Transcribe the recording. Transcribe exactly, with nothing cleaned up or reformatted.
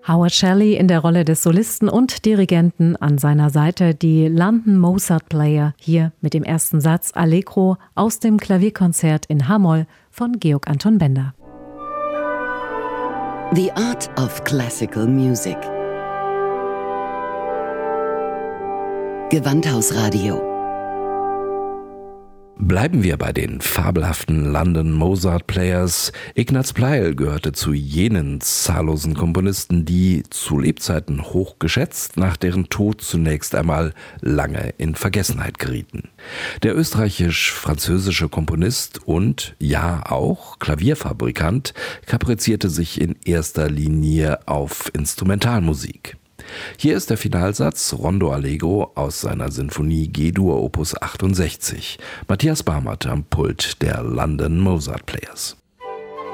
Howard Shelley in der Rolle des Solisten und Dirigenten, an seiner Seite die London Mozart Player, hier mit dem ersten Satz Allegro aus dem Klavierkonzert in H-Moll von Georg Anton Bender. The Art of Classical Music. Gewandhausradio. Bleiben wir bei den fabelhaften London Mozart Players. Ignaz Pleil gehörte zu jenen zahllosen Komponisten, die zu Lebzeiten hoch geschätzt, nach deren Tod zunächst einmal lange in Vergessenheit gerieten. Der österreichisch-französische Komponist und, ja auch, Klavierfabrikant kaprizierte sich in erster Linie auf Instrumentalmusik. Hier ist der Finalsatz Rondo Allegro aus seiner Sinfonie G-Dur Opus achtundsechzig. Matthias Barmert am Pult der London Mozart Players.